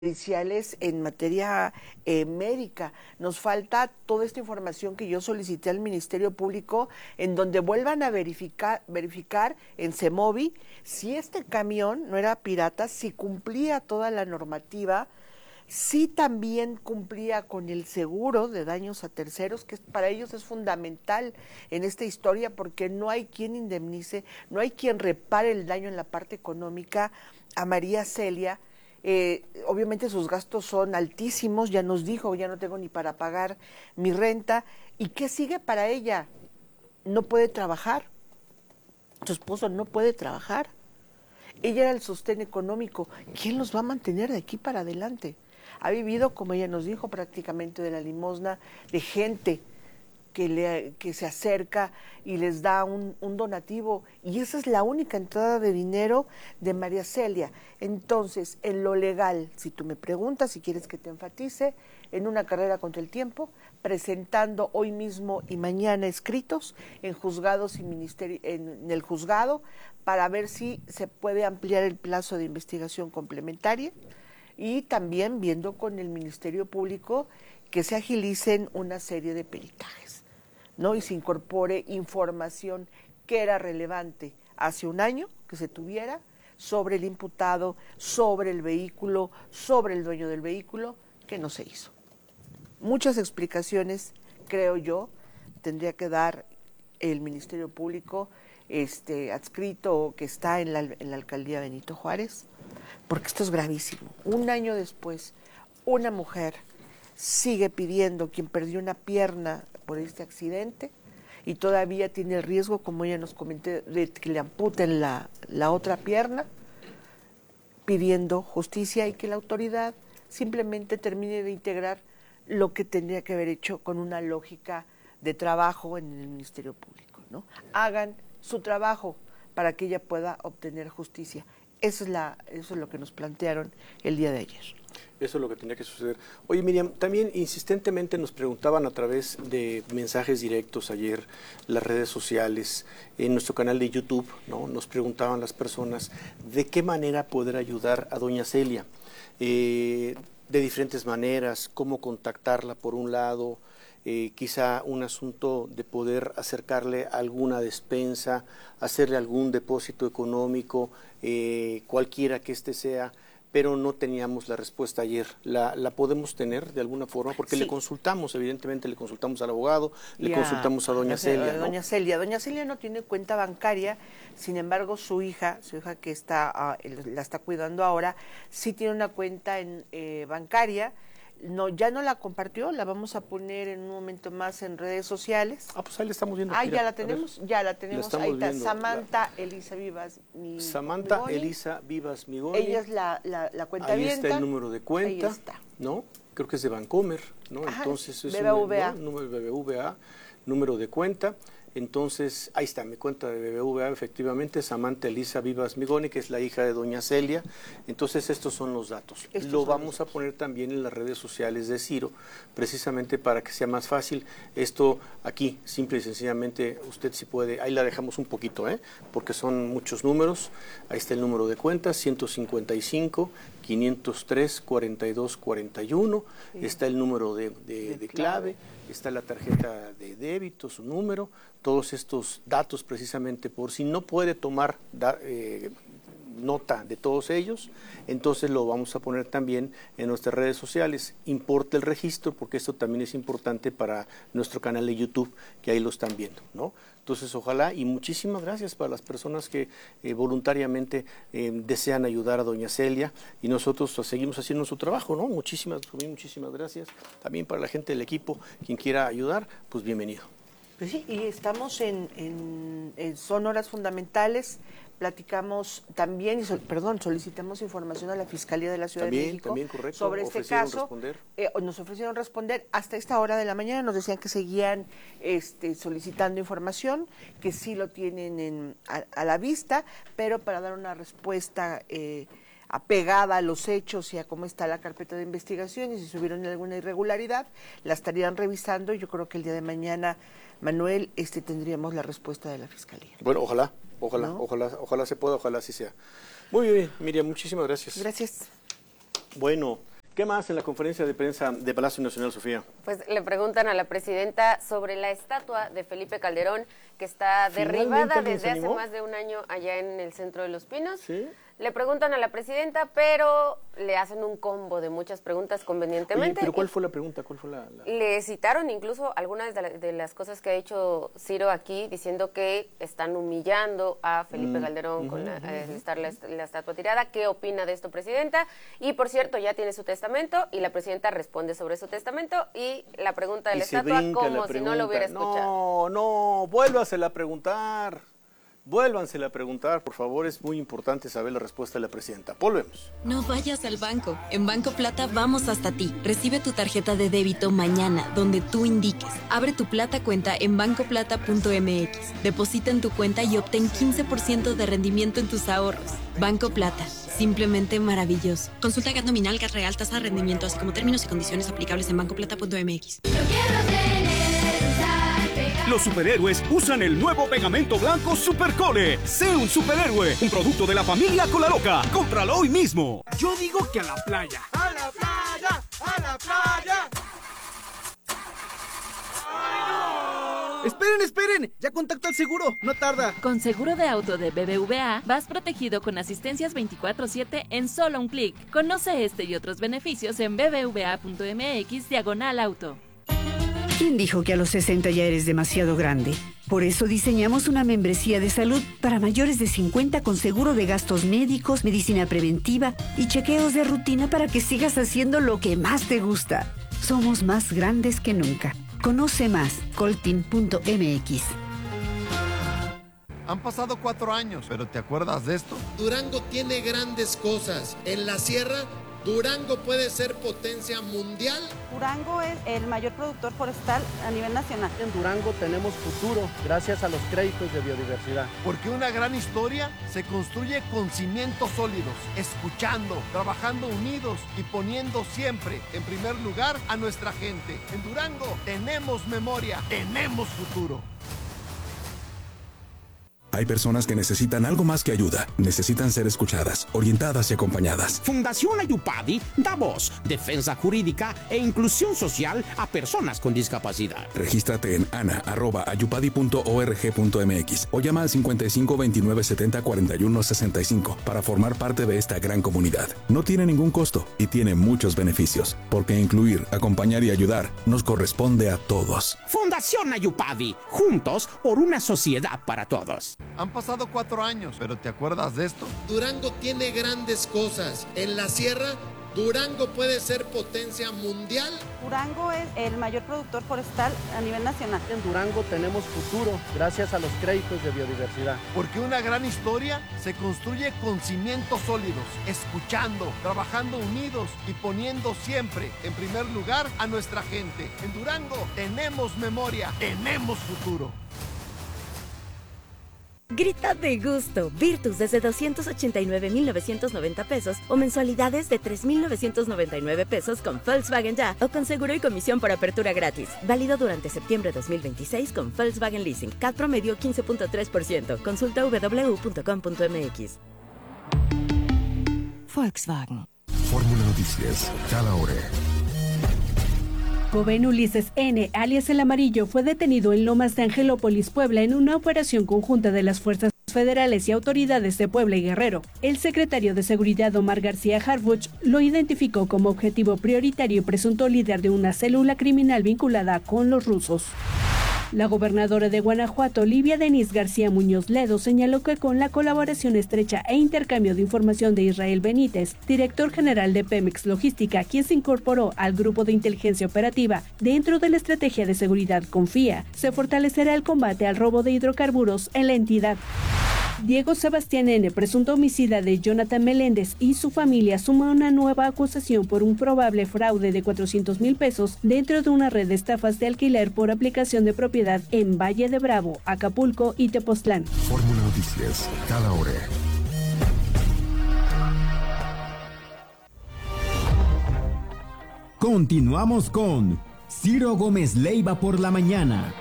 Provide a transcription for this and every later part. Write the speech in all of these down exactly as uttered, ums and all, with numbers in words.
judiciales en materia eh, médica. Nos falta toda esta información que yo solicité al Ministerio Público, en donde vuelvan a verificar, verificar en CEMOVI si este camión no era pirata, si cumplía toda la normativa, si también cumplía con el seguro de daños a terceros, que para ellos es fundamental en esta historia, porque no hay quien indemnice, no hay quien repare el daño en la parte económica a María Celia. Eh, obviamente sus gastos son altísimos, ya nos dijo, ya no tengo ni para pagar mi renta. ¿Y qué sigue para ella? No puede trabajar, su esposo no puede trabajar, ella era el sostén económico. ¿Quién los va a mantener de aquí para adelante? Ha vivido, como ella nos dijo, prácticamente de la limosna, de gente que, le, que se acerca y les da un, un donativo, y esa es la única entrada de dinero de María Celia. Entonces, en lo legal, si tú me preguntas, si quieres que te enfatice, en una carrera contra el tiempo, presentando hoy mismo y mañana escritos en juzgados y ministerio, en, en el juzgado, para ver si se puede ampliar el plazo de investigación complementaria, y también viendo con el Ministerio Público que se agilicen una serie de peritajes, ¿no? Y se incorpore información que era relevante hace un año, que se tuviera, sobre el imputado, sobre el vehículo, sobre el dueño del vehículo, que no se hizo. Muchas explicaciones, creo yo, tendría que dar el Ministerio Público este, adscrito que está en la, en la alcaldía Benito Juárez, porque esto es gravísimo. Un año después, una mujer sigue pidiendo, quien perdió una pierna por este accidente y todavía tiene el riesgo, como ella nos comentó, de que le amputen la, la otra pierna, pidiendo justicia y que la autoridad simplemente termine de integrar lo que tendría que haber hecho con una lógica de trabajo en el Ministerio Público, ¿no? Hagan su trabajo para que ella pueda obtener justicia. Eso es, la, eso es lo que nos plantearon el día de ayer. Eso es lo que tenía que suceder. Oye, Miriam, también insistentemente nos preguntaban a través de mensajes directos ayer, las redes sociales, en nuestro canal de YouTube, ¿no? Nos preguntaban las personas de qué manera poder ayudar a doña Celia, eh, de diferentes maneras, cómo contactarla por un lado, eh, quizá un asunto de poder acercarle alguna despensa, hacerle algún depósito económico, eh, cualquiera que este sea, pero no teníamos la respuesta ayer. ¿La, la podemos tener de alguna forma? Porque sí. Le consultamos, evidentemente le consultamos al abogado, y le a, consultamos a doña a, Celia. A ¿no? Doña Celia. Doña Celia no tiene cuenta bancaria, sin embargo su hija, su hija que está uh, la está cuidando ahora, sí tiene una cuenta en, eh, bancaria. No, ya no la compartió, la vamos a poner en un momento más en redes sociales. Ah, pues ahí la estamos viendo. Ah, mira, ya la tenemos, ya la tenemos. La ahí está, viendo. Samantha la... Elisa Vivas Migoni. Samantha Elisa Vivas Migoni. Ella es la, la, la cuenta Ahí avienta. está el número de cuenta. Ahí está. ¿No? Creo que es de Bancomer, ¿no? Ajá, entonces es B B V A. un, ¿no? número de B B V A, número de cuenta. Entonces, ahí está, mi cuenta de B B V A, efectivamente, Samantha Elisa Vivas Migoni, que es la hija de doña Celia. Entonces, estos son los datos. Estos Lo son vamos los a poner también en las redes sociales de Ciro, precisamente para que sea más fácil. Esto aquí, simple y sencillamente, usted si puede, ahí la dejamos un poquito, ¿eh? Porque son muchos números. Ahí está el número de cuenta, ciento cincuenta y cinco, quinientos tres, cuarenta y dos, cuarenta y uno. Sí. Está el número de, de, de clave. Está la tarjeta de débito, su número, todos estos datos precisamente por si no puede tomar da, eh, nota de todos ellos, entonces lo vamos a poner también en nuestras redes sociales. Importa el registro porque esto también es importante para nuestro canal de YouTube, que ahí lo están viendo, ¿no? Entonces, ojalá, y muchísimas gracias para las personas que eh, voluntariamente eh, desean ayudar a doña Celia, y nosotros pues, seguimos haciendo nuestro trabajo, ¿no? Muchísimas, muchísimas gracias. También para la gente del equipo, quien quiera ayudar, pues bienvenido. Pues sí, y estamos en, en, en son horas fundamentales. Platicamos también, y sol, perdón, solicitamos información a la Fiscalía de la Ciudad también, de México también, correcto, sobre este caso. Eh, nos ofrecieron responder hasta esta hora de la mañana, nos decían que seguían este, solicitando información, que sí lo tienen en, a, a la vista, pero para dar una respuesta eh, apegada a los hechos y a cómo está la carpeta de investigación, y si subieron alguna irregularidad, la estarían revisando. Yo creo que el día de mañana, Manuel, este, tendríamos la respuesta de la Fiscalía. Bueno, ojalá. Ojalá, ¿no? ojalá, ojalá se pueda, ojalá así sea. Muy bien, Miriam, muchísimas gracias. Gracias. Bueno. ¿Qué más en la conferencia de prensa de Palacio Nacional, Sofía? Pues le preguntan a la presidenta sobre la estatua de Felipe Calderón, que está derribada desde hace más de un año allá en el Centro de los Pinos. ¿Sí? Le preguntan a la presidenta, pero le hacen un combo de muchas preguntas convenientemente. Oye, ¿pero cuál fue la pregunta? ¿Cuál fue la, la... Le citaron incluso algunas de, la, de las cosas que ha hecho Ciro aquí, diciendo que están humillando a Felipe mm, Calderón uh-huh, con la, uh-huh. eh, estar la, la estatua tirada. ¿Qué opina de esto, presidenta? Y, por cierto, ya tiene su testamento y la presidenta responde sobre su testamento y la pregunta de la estatua como si no lo hubiera escuchado. No, no, vuélvasela a preguntar. Vuélvansela a preguntar, por favor, es muy importante saber la respuesta de la presidenta. Volvemos. No vayas al banco. En Banco Plata vamos hasta ti. Recibe tu tarjeta de débito mañana, donde tú indiques. Abre tu Plata cuenta en banco plata punto m x. Deposita en tu cuenta y obtén quince por ciento de rendimiento en tus ahorros. Banco Plata. Simplemente maravilloso. Consulta G A T nominal, G A T real, tasa de rendimiento, así como términos y condiciones aplicables en banco plata punto m x. Yo quiero tener... Los superhéroes usan el nuevo pegamento blanco Supercole. Sé un superhéroe, un producto de la familia Colaloca. Cómpralo hoy mismo. Yo digo que a la playa. ¡A la playa! ¡A la playa! ¡Ay, no! ¡Esperen, esperen! ¡Ya contacto al seguro! ¡No tarda! Con seguro de auto de B B V A, vas protegido con asistencias veinticuatro siete en solo un clic. Conoce este y otros beneficios en b b v a punto m x diagonal auto. ¿Quién dijo que a los sesenta ya eres demasiado grande? Por eso diseñamos una membresía de salud para mayores de cincuenta con seguro de gastos médicos, medicina preventiva y chequeos de rutina para que sigas haciendo lo que más te gusta. Somos más grandes que nunca. Conoce más, coltin punto m x. Han pasado cuatro años, pero ¿te acuerdas de esto? Durango tiene grandes cosas. En la sierra, Durango puede ser potencia mundial. Durango es el mayor productor forestal a nivel nacional. En Durango tenemos futuro gracias a los créditos de biodiversidad. Porque una gran historia se construye con cimientos sólidos, escuchando, trabajando unidos y poniendo siempre en primer lugar a nuestra gente. En Durango tenemos memoria, tenemos futuro. Hay personas que necesitan algo más que ayuda. Necesitan ser escuchadas, orientadas y acompañadas. Fundación Ayupadi da voz, defensa jurídica e inclusión social a personas con discapacidad. Regístrate en ana arroba ayupadi punto org punto m x o llama al cincuenta y cinco veintinueve setenta cuarenta y uno sesenta y cinco para formar parte de esta gran comunidad. No tiene ningún costo y tiene muchos beneficios, porque incluir, acompañar y ayudar nos corresponde a todos. Fundación Ayupadi, juntos por una sociedad para todos. Han pasado cuatro años, pero ¿te acuerdas de esto? Durango tiene grandes cosas. En la sierra, Durango puede ser potencia mundial. Durango es el mayor productor forestal a nivel nacional. En Durango tenemos futuro gracias a los créditos de biodiversidad. Porque una gran historia se construye con cimientos sólidos, escuchando, trabajando unidos y poniendo siempre en primer lugar a nuestra gente. En Durango tenemos memoria, tenemos futuro. Grita de gusto. Virtus desde doscientos ochenta y nueve mil novecientos noventa pesos o mensualidades de tres mil novecientos noventa y nueve pesos con Volkswagen Ya o con seguro y comisión por apertura gratis. Válido durante septiembre dos mil veintiséis con Volkswagen Leasing. C A T promedio quince punto tres por ciento. Consulta w w w punto com punto m x. Volkswagen. Fórmula Noticias, cada hora. Joven Ulises N., alias El Amarillo, fue detenido en Lomas de Angelópolis, Puebla, en una operación conjunta de las fuerzas federales y autoridades de Puebla y Guerrero. El secretario de Seguridad Omar García Harfuch lo identificó como objetivo prioritario y presunto líder de una célula criminal vinculada con los rusos. La gobernadora de Guanajuato, Livia Denise García Muñoz Ledo, señaló que con la colaboración estrecha e intercambio de información de Israel Benítez, director general de Pemex Logística, quien se incorporó al grupo de inteligencia operativa dentro de la estrategia de seguridad Confía, se fortalecerá el combate al robo de hidrocarburos en la entidad. Diego Sebastián N., presunto homicida de Jonathan Meléndez, y su familia suma una nueva acusación por un probable fraude de cuatrocientos mil pesos dentro de una red de estafas de alquiler por aplicación de propiedad en Valle de Bravo, Acapulco y Tepoztlán. Fórmula Noticias, cada hora. Continuamos con Ciro Gómez Leiva por la mañana.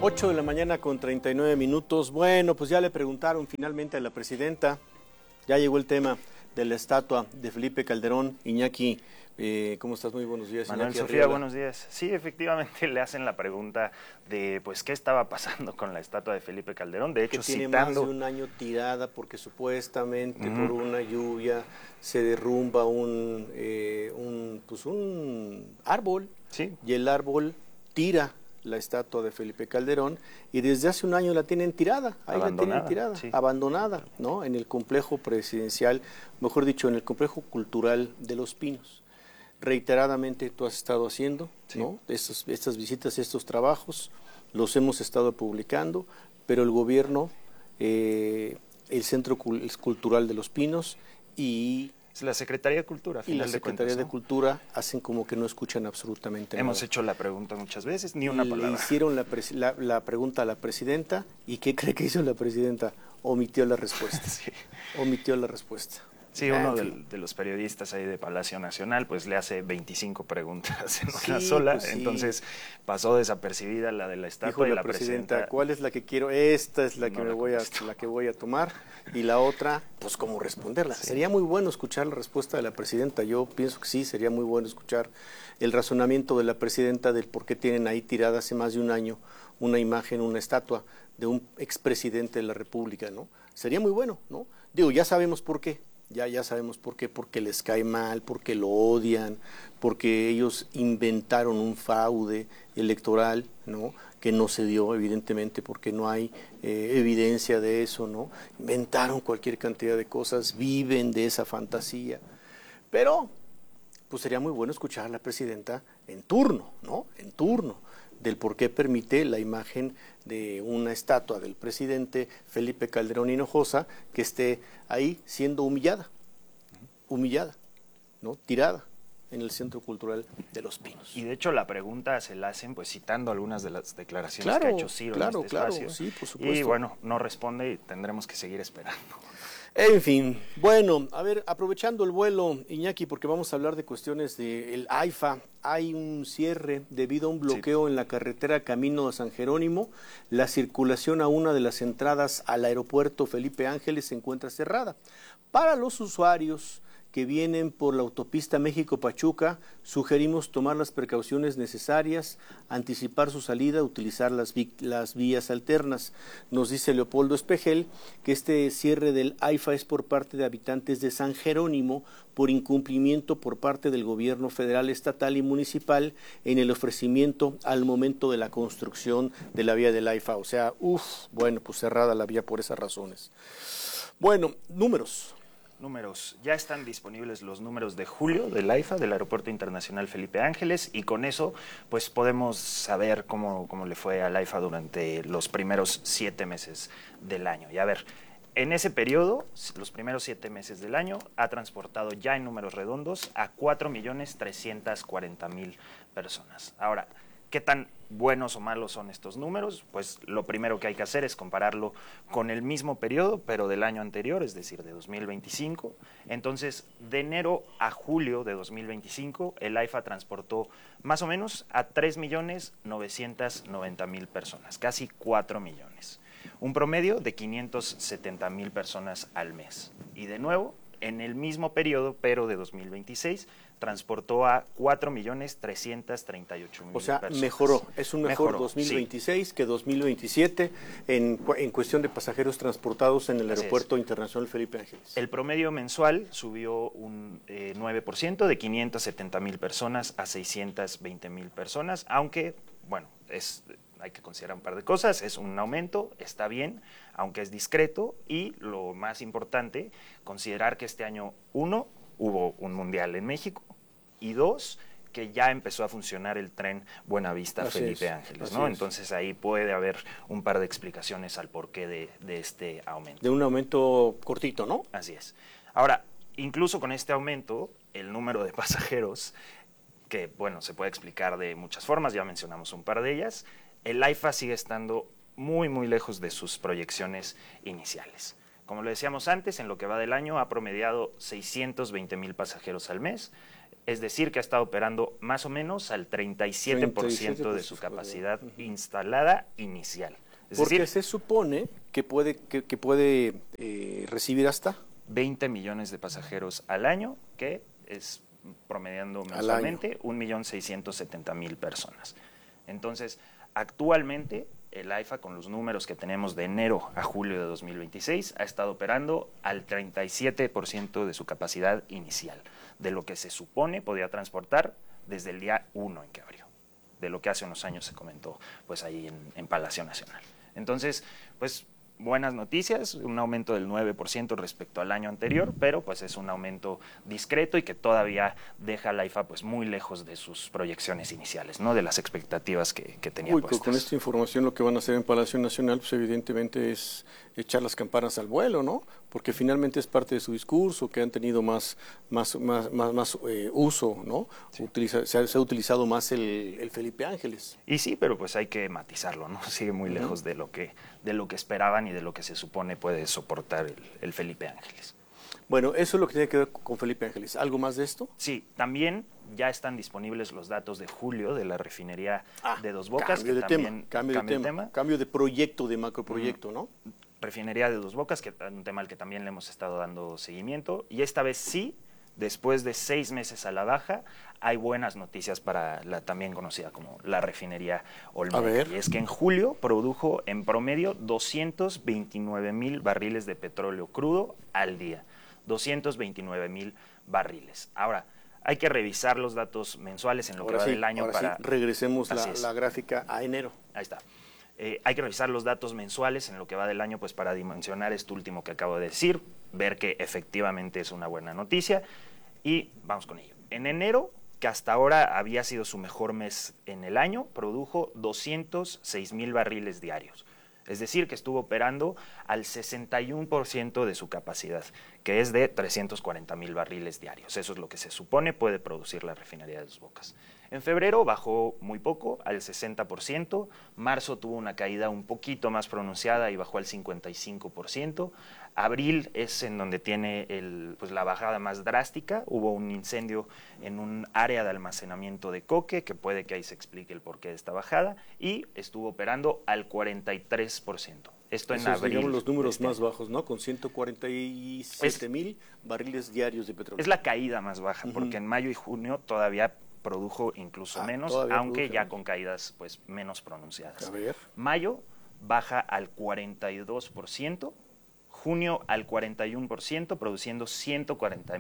ocho de la mañana con treinta y nueve minutos. Bueno, pues ya le preguntaron finalmente a la presidenta, ya llegó el tema de la estatua de Felipe Calderón. Iñaki, eh, ¿cómo estás? Muy buenos días. Manuel, Iñaki Sofía, Arriola. buenos días. Sí, efectivamente le hacen la pregunta de, pues, ¿qué estaba pasando con la estatua de Felipe Calderón? De hecho, que tiene citando... más de un año tirada porque supuestamente Ujú. por una lluvia se derrumba un, eh, un, pues un árbol, sí. y el árbol tira la estatua de Felipe Calderón y desde hace un año la tienen tirada, ahí la tienen tirada, sí. abandonada, ¿no? En el complejo presidencial, mejor dicho, en el complejo cultural de Los Pinos. Reiteradamente tú has estado haciendo, sí. ¿no? Estos, estas visitas, estos trabajos, los hemos estado publicando, pero el gobierno, eh, el Centro Cultural de Los Pinos y la Secretaría de Cultura, a y la final de Secretaría cuentas, de ¿no? Cultura hacen como que no escuchan absolutamente Hemos nada. hecho la pregunta muchas veces, ni una Le palabra. hicieron la, pres- la, la pregunta a la presidenta y ¿qué cree que hizo la presidenta? Omitió la respuesta. Sí. Omitió la respuesta. Sí, Ah, uno en de, fin. de los periodistas ahí de Palacio Nacional, pues le hace veinticinco preguntas en una Sí, sola, pues sí. entonces pasó desapercibida la de la estatua Dijo y la, la presidenta, presidenta. ¿cuál es la que quiero? Esta es la que No me la voy a, contestó. la que voy a tomar y la otra, pues cómo responderla. Sí. Sería muy bueno escuchar la respuesta de la presidenta. Yo pienso que sí, sería muy bueno escuchar el razonamiento de la presidenta del por qué tienen ahí tirada hace más de un año una imagen, una estatua de un expresidente de la República, ¿no? Sería muy bueno, ¿no? Digo, ya sabemos por qué. Ya, ya sabemos por qué, porque les cae mal, porque lo odian, porque ellos inventaron un fraude electoral, ¿no? Que no se dio, evidentemente, porque no hay eh, evidencia de eso, ¿no? Inventaron cualquier cantidad de cosas, viven de esa fantasía. Pero, pues sería muy bueno escuchar a la presidenta en turno, ¿no? En turno, del por qué permite la imagen de una estatua del presidente Felipe Calderón Hinojosa que esté ahí siendo humillada, humillada, ¿no? Tirada en el Centro Cultural de Los Pinos. Y de hecho la pregunta se la hacen pues citando algunas de las declaraciones Claro, que ha hecho Ciro claro, en este claro, espacio. sí, por supuesto. Y bueno, no responde y tendremos que seguir esperando. En fin, bueno, a ver, aprovechando el vuelo, Iñaki, porque vamos a hablar de cuestiones del AIFA, hay un cierre debido a un bloqueo sí. en la carretera Camino a San Jerónimo. La circulación a una de las entradas al aeropuerto Felipe Ángeles se encuentra cerrada. Para los usuarios que vienen por la autopista México-Pachuca, sugerimos tomar las precauciones necesarias, anticipar su salida, utilizar las, vi las vías alternas. Nos dice Leopoldo Espejel que este cierre del AIFA es por parte de habitantes de San Jerónimo por incumplimiento por parte del gobierno federal, estatal y municipal en el ofrecimiento al momento de la construcción de la vía del AIFA. O sea, uff, bueno, pues cerrada la vía por esas razones. Bueno, números. Números. Ya están disponibles los números de julio del AIFA, del Aeropuerto Internacional Felipe Ángeles, y con eso pues podemos saber cómo, cómo le fue al AIFA durante los primeros siete meses del año. Y a ver, en ese periodo, los primeros siete meses del año, ha transportado ya en números redondos a cuatro millones trescientas cuarenta mil personas. Ahora, ¿qué tan buenos o malos son estos números? Pues lo primero que hay que hacer es compararlo con el mismo periodo, pero del año anterior, es decir, de dos mil veinticinco. Entonces, de enero a julio de dos mil veinticinco, el AIFA transportó más o menos a tres millones novecientas noventa mil personas, casi cuatro millones. Un promedio de quinientas setenta mil personas al mes. Y de nuevo, en el mismo periodo, pero de dos mil veintiséis, transportó a cuatro millones trescientas treinta y ocho mil O sea, personas. mejoró. Es un mejor Mejoró, dos mil veintiséis sí. que dos mil veintisiete en, en cuestión de pasajeros transportados en el Así Aeropuerto es. Internacional Felipe Ángeles. El promedio mensual subió un eh, nueve por ciento, de quinientas setenta mil personas a seiscientas veinte mil personas, aunque, bueno, es... hay que considerar un par de cosas, es un aumento, está bien, aunque es discreto, y lo más importante, considerar que este año, uno, hubo un mundial en México, y dos, que ya empezó a funcionar el tren Buenavista-Felipe Ángeles, ¿no? Entonces ahí puede haber un par de explicaciones al porqué de, de este aumento. De un aumento cortito, ¿no? Así es. Ahora, incluso con este aumento, el número de pasajeros, que bueno, se puede explicar de muchas formas, ya mencionamos un par de ellas, el AIFA sigue estando muy, muy lejos de sus proyecciones iniciales. Como lo decíamos antes, en lo que va del año ha promediado seiscientos veinte mil pasajeros al mes. Es decir, que ha estado operando más o menos al treinta y siete por ciento de su capacidad uh-huh. instalada inicial. Es Porque decir, se supone que puede, que, que puede eh, recibir hasta veinte millones de pasajeros al año, que es promediando mensualmente un millón seiscientos setenta mil personas. Entonces, actualmente el AIFA, con los números que tenemos de enero a julio de dos mil veintiséis, ha estado operando al treinta y siete por ciento de su capacidad inicial, de lo que se supone podía transportar desde el día uno en que abrió, de lo que hace unos años se comentó pues ahí en, en Palacio Nacional. Entonces, pues buenas noticias, un aumento del nueve por ciento respecto al año anterior, pero pues es un aumento discreto y que todavía deja al AIFA pues muy lejos de sus proyecciones iniciales, ¿no? De las expectativas que, que tenía Uy, puestas. con esta información lo que van a hacer en Palacio Nacional pues evidentemente es echar las campanas al vuelo, ¿no? Porque finalmente es parte de su discurso, que han tenido más, más, más, más, más eh, uso, ¿no? Sí. Utiliza, se, ha, se ha utilizado más el, el Felipe Ángeles. Y sí, pero pues hay que matizarlo, ¿no? Sigue muy uh-huh. lejos de lo que de lo que esperaban y de lo que se supone puede soportar el, el Felipe Ángeles. Bueno, eso es lo que tiene que ver con Felipe Ángeles. ¿Algo más de esto? Sí, también ya están disponibles los datos de julio de la refinería ah, de Dos Bocas. Cambio que de también, tema, cambio, cambio de tema, tema. Cambio de proyecto, de macroproyecto, uh-huh. ¿no? Refinería de Dos Bocas, que es un tema al que también le hemos estado dando seguimiento. Y esta vez sí, después de seis meses a la baja, hay buenas noticias para la también conocida como la refinería Olmeca. Y es que en julio produjo en promedio doscientos veintinueve mil barriles de petróleo crudo al día. doscientos veintinueve mil barriles. Ahora, hay que revisar los datos mensuales en lo ahora que va sí, del año ahora para... Sí, regresemos la, la gráfica a enero. Ahí está. Eh, hay que revisar los datos mensuales en lo que va del año pues para dimensionar esto último que acabo de decir, ver que efectivamente es una buena noticia y vamos con ello. En enero, que hasta ahora había sido su mejor mes en el año, produjo doscientos seis mil barriles diarios. Es decir, que estuvo operando al sesenta y uno por ciento de su capacidad, que es de trescientos cuarenta mil barriles diarios. Eso es lo que se supone puede producir la refinería de Dos Bocas. En febrero bajó muy poco, al sesenta por ciento. Marzo tuvo una caída un poquito más pronunciada y bajó al cincuenta y cinco por ciento. Abril es en donde tiene el, pues, la bajada más drástica. Hubo un incendio en un área de almacenamiento de coque, que puede que ahí se explique el porqué de esta bajada, y estuvo operando al cuarenta y tres por ciento. Esto en Esos, abril. digamos, los números este más bajos, ¿no? Con ciento cuarenta y siete mil barriles diarios de petróleo. Es la caída más baja, uh-huh. porque en mayo y junio todavía produjo incluso ah, menos, aunque ya menos. Con caídas pues menos pronunciadas. A ver. Mayo baja al cuarenta y dos por ciento, junio al cuarenta y uno por ciento, produciendo ciento cuarenta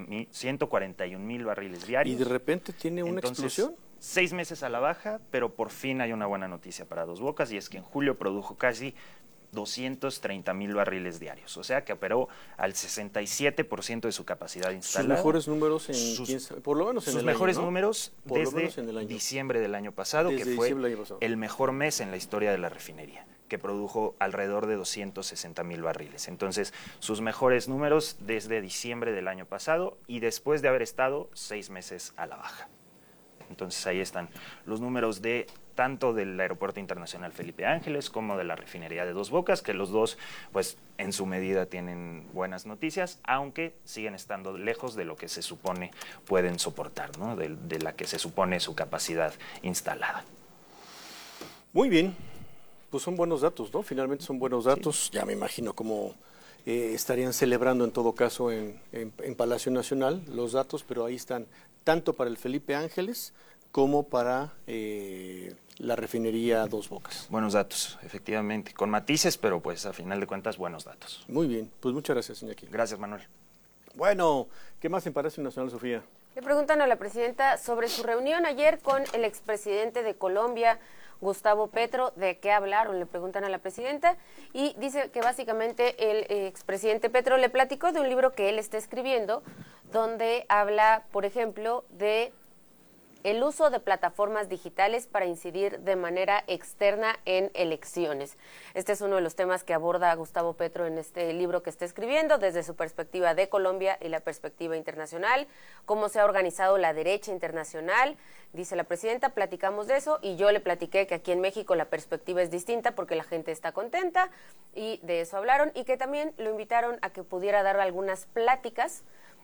y un mil barriles diarios. ¿Y de repente tiene una Entonces, explosión? Seis meses a la baja, pero por fin hay una buena noticia para Dos Bocas, y es que en julio produjo casi doscientos treinta mil barriles diarios, o sea que operó al sesenta y siete por ciento de su capacidad instalada. Sus mejores números, en, sus, por lo menos en sus el mejores año, ¿no? números por desde lo menos en el año. diciembre del año pasado, desde que fue año pasado. el mejor mes en la historia de la refinería, que produjo alrededor de doscientos sesenta mil barriles. Entonces, sus mejores números desde diciembre del año pasado y después de haber estado seis meses a la baja. Entonces, ahí están los números de tanto del Aeropuerto Internacional Felipe Ángeles como de la refinería de Dos Bocas, que los dos, pues, en su medida tienen buenas noticias, aunque siguen estando lejos de lo que se supone pueden soportar, ¿no? De, de la que se supone su capacidad instalada. Muy bien, pues son buenos datos, ¿no? Finalmente son buenos datos, sí. Ya me imagino cómo eh, estarían celebrando en todo caso en, en, en Palacio Nacional los datos, pero ahí están, tanto para el Felipe Ángeles como para eh, la refinería Dos Bocas. Buenos datos, efectivamente, con matices, pero pues a final de cuentas buenos datos. Muy bien, pues muchas gracias, Iñaki. Gracias, Manuel. Bueno, ¿qué más en Palacio Nacional, Sofía? Le preguntan a la presidenta sobre su reunión ayer con el expresidente de Colombia, Gustavo Petro. ¿De qué hablaron? Le preguntan a la presidenta, y dice que básicamente el expresidente Petro le platicó de un libro que él está escribiendo, donde habla, por ejemplo, de el uso de plataformas digitales para incidir de manera externa en elecciones. Este es uno de los temas que aborda Gustavo Petro en este libro que está escribiendo, desde su perspectiva de Colombia y la perspectiva internacional, cómo se ha organizado la derecha internacional. Dice la presidenta, platicamos de eso, y yo le platiqué que aquí en México la perspectiva es distinta porque la gente está contenta, y de eso hablaron, y que también lo invitaron a que pudiera dar algunas pláticas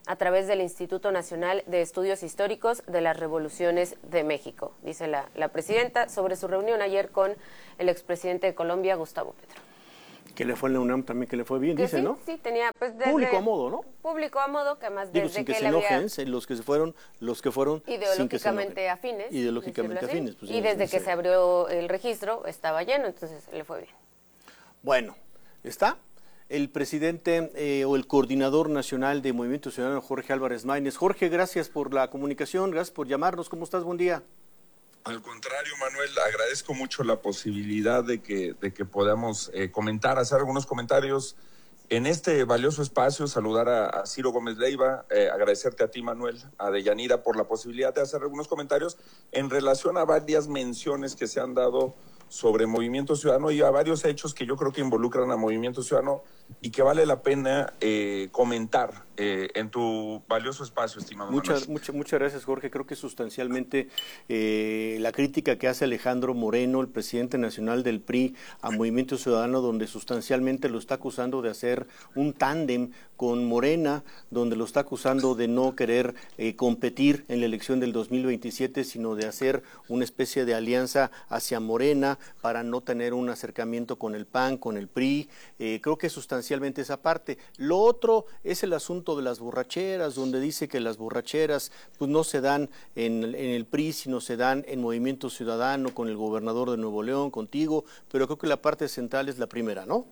a través del Instituto Nacional de Estudios Históricos de las Revoluciones de México, dice la, la presidenta sobre su reunión ayer con el expresidente de Colombia, Gustavo Petro. Que le fue en la UNAM también, que le fue bien, que dice, sí, ¿no? Sí, tenía pues desde, público a modo, ¿no? Público a modo, que además Digo, desde sin que, que se él enojen, había... los que se fueron, los que fueron Ideológicamente afines. Ideológicamente afines. Pues, y desde que se abrió el registro estaba lleno, entonces le fue bien. Bueno, ¿está? El presidente eh, o el coordinador nacional de Movimiento Ciudadano, Jorge Álvarez Maínez. Jorge, gracias por la comunicación, gracias por llamarnos. ¿Cómo estás? Buen día. Al contrario, Manuel, agradezco mucho la posibilidad de que, de que podamos eh, comentar, hacer algunos comentarios en este valioso espacio, saludar a, a Ciro Gómez Leiva, eh, agradecerte a ti, Manuel, a Deyanira, por la posibilidad de hacer algunos comentarios en relación a varias menciones que se han dado sobre Movimiento Ciudadano y a varios hechos que yo creo que involucran a Movimiento Ciudadano y que vale la pena eh, comentar eh, en tu valioso espacio, estimado muchas, Manuel. Muchas, muchas gracias, Jorge. Creo que sustancialmente eh, la crítica que hace Alejandro Moreno, el presidente nacional del P R I, a Movimiento Ciudadano, donde sustancialmente lo está acusando de hacer un tándem con Morena, donde lo está acusando de no querer eh, competir en la elección del dos mil veintisiete, sino de hacer una especie de alianza hacia Morena para no tener un acercamiento con el P A N, con el P R I. Eh, creo que sustancialmente esa parte. Lo otro es el asunto de las borracheras, donde dice que las borracheras pues no se dan en, en el P R I, sino se dan en Movimiento Ciudadano, con el gobernador de Nuevo León, contigo, pero creo que la parte central es la primera, ¿no?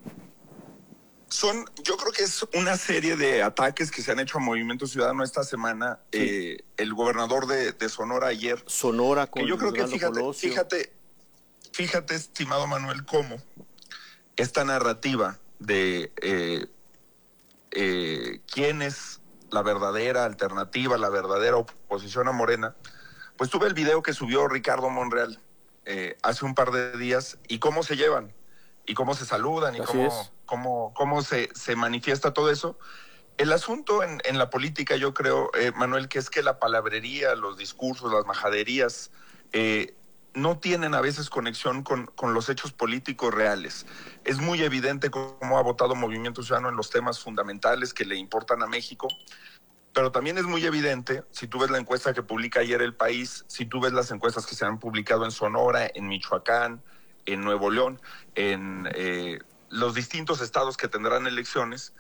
Son, yo creo que es una serie de ataques que se han hecho a Movimiento Ciudadano esta semana. Sí. Eh, el gobernador de, de Sonora ayer. Sonora con que yo creo que fíjate, Colosio. fíjate, fíjate, estimado Manuel, cómo esta narrativa de eh, eh, quién es la verdadera alternativa, la verdadera oposición a Morena, pues tuve el video que subió Ricardo Monreal eh, hace un par de días y cómo se llevan y cómo se saludan y Así cómo, es. cómo, cómo se, se manifiesta todo eso. El asunto en, en la política, yo creo, eh, Manuel, que es que la palabrería, los discursos, las majaderías, eh, no tienen a veces conexión con, con los hechos políticos reales. Es muy evidente cómo ha votado Movimiento Ciudadano en los temas fundamentales que le importan a México, pero también es muy evidente, si tú ves la encuesta que publica ayer El País, si tú ves las encuestas que se han publicado en Sonora, en Michoacán, en Nuevo León, en eh, los distintos estados que tendrán elecciones,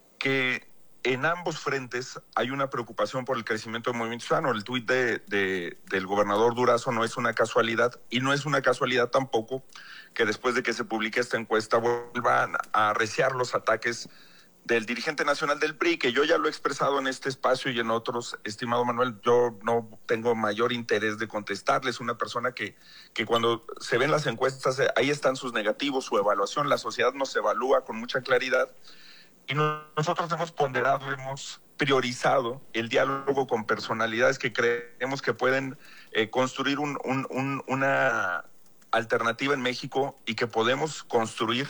que en ambos frentes hay una preocupación por el crecimiento del Movimiento Ciudadano. El tuit de, de, del gobernador Durazo no es una casualidad, y no es una casualidad tampoco que después de que se publique esta encuesta vuelvan a arreciar los ataques del dirigente nacional del P R I, que yo ya lo he expresado en este espacio y en otros, estimado Manuel. Yo no tengo mayor interés de contestarle. Es una persona que, que cuando se ven las encuestas, ahí están sus negativos, su evaluación. La sociedad nos evalúa con mucha claridad. Y nosotros hemos ponderado, hemos priorizado el diálogo con personalidades que creemos que pueden eh, construir un, un, un, una alternativa en México y que podemos construir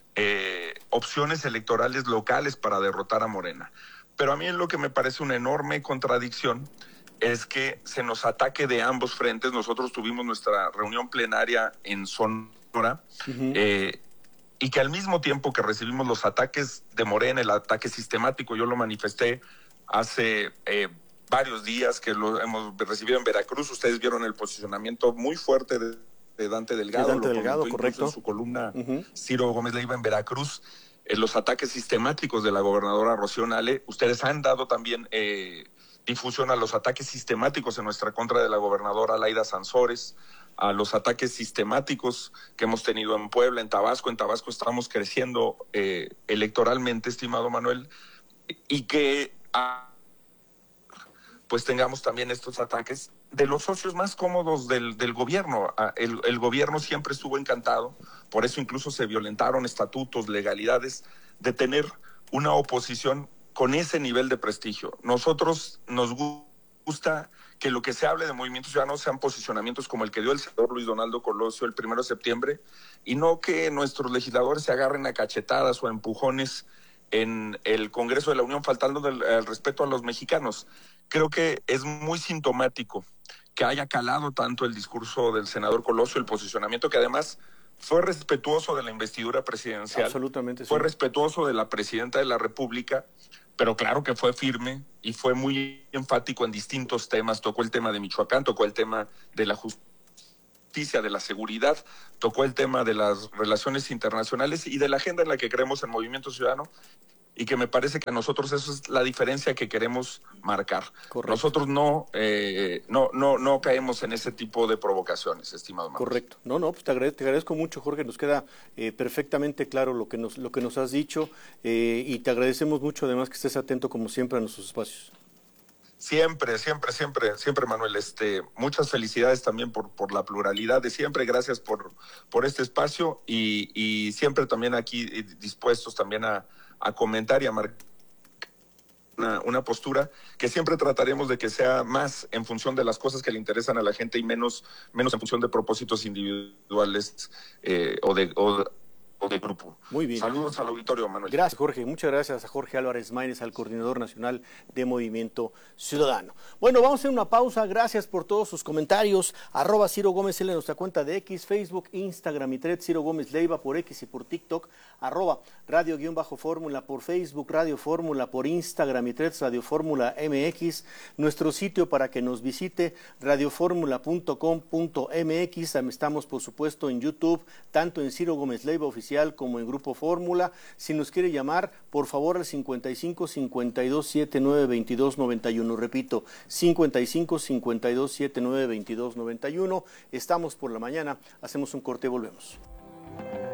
eh, opciones electorales locales para derrotar a Morena. Pero a mí lo que me parece una enorme contradicción es que se nos ataque de ambos frentes. Nosotros tuvimos nuestra reunión plenaria en Sonora, uh-huh. eh, y que al mismo tiempo que recibimos los ataques de Morena, el ataque sistemático, yo lo manifesté hace eh, varios días que lo hemos recibido en Veracruz. Ustedes vieron el posicionamiento muy fuerte de, de Dante Delgado, sí, Dante lo Delgado, correcto, en su columna uh-huh. Ciro Gómez Leiva en Veracruz, eh, los ataques sistemáticos de la gobernadora Rocío Nale. Ustedes han dado también eh, difusión a los ataques sistemáticos en nuestra contra de la gobernadora Laida Sansores, a los ataques sistemáticos que hemos tenido en Puebla, en Tabasco. En Tabasco estamos creciendo eh, electoralmente, estimado Manuel, y que ah, pues tengamos también estos ataques de los socios más cómodos del, del gobierno. Ah, el, el gobierno siempre estuvo encantado, por eso incluso se violentaron estatutos, legalidades, de tener una oposición con ese nivel de prestigio. Nosotros nos gusta que lo que se hable de Movimiento Ciudadano sean posicionamientos como el que dio el senador Luis Donaldo Colosio el primero de septiembre, y no que nuestros legisladores se agarren a cachetadas o a empujones en el Congreso de la Unión, faltando el, el respeto a los mexicanos. Creo que es muy sintomático que haya calado tanto el discurso del senador Colosio, el posicionamiento que además fue respetuoso de la investidura presidencial. Absolutamente. Fue sí. respetuoso de la presidenta de la República, pero claro que fue firme y fue muy enfático en distintos temas. Tocó el tema de Michoacán, tocó el tema de la justicia, de la seguridad, tocó el tema de las relaciones internacionales y de la agenda en la que creemos en Movimiento Ciudadano, y que me parece que a nosotros eso es la diferencia que queremos marcar. Correcto. Nosotros no, eh, no, no, no caemos en ese tipo de provocaciones, estimado Manuel. Correcto. No, no, pues te agradezco, te agradezco mucho, Jorge, nos queda eh, perfectamente claro lo que nos, lo que nos has dicho eh, y te agradecemos mucho además que estés atento como siempre a nuestros espacios. Siempre, siempre, siempre, siempre, Manuel. Este, muchas felicidades también por, por la pluralidad de siempre. Gracias por, por este espacio y, y siempre también aquí dispuestos también a, a comentar y a marcar una, una postura que siempre trataremos de que sea más en función de las cosas que le interesan a la gente y menos, menos en función de propósitos individuales eh, o de... O, de grupo. Muy bien. Saludos al auditorio, Manuel. Gracias, Jorge. Muchas gracias a Jorge Álvarez Maínez, al coordinador nacional de Movimiento Ciudadano. Bueno, vamos a hacer una pausa. Gracias por todos sus comentarios. Arroba Ciro Gómez L en nuestra cuenta de X, Facebook, Instagram y Thread, Ciro Gómez Leiva por X y por TikTok. Arroba Radio-Fórmula por Facebook, Radio Fórmula por Instagram y Threads, Radio Fórmula M X. Nuestro sitio para que nos visite, radio fórmula punto com punto m x. Estamos, por supuesto, en YouTube, tanto en Ciro Gómez Leiva Oficial como en Grupo Fórmula. Si nos quiere llamar, por favor, al cincuenta y cinco, cincuenta y dos, setenta y nueve, veintidós, noventa y uno. Repito, cincuenta y cinco, cincuenta y dos, setenta y nueve, veintidós, noventa y uno. Estamos por la mañana, hacemos un corte y volvemos.